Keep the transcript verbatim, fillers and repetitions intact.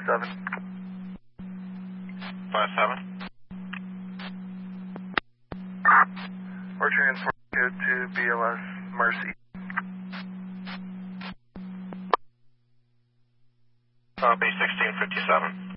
seven. five seven. We're transferring code to B L S Mercy. Copy sixteen fifty-seven.